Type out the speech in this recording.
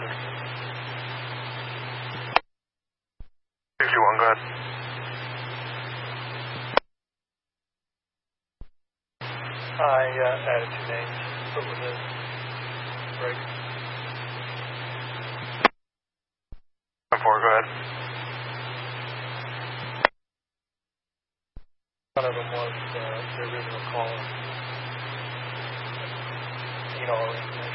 61, go ahead. I added 2 names. What was it? Break. 4, go ahead. One of them was the original caller. You know,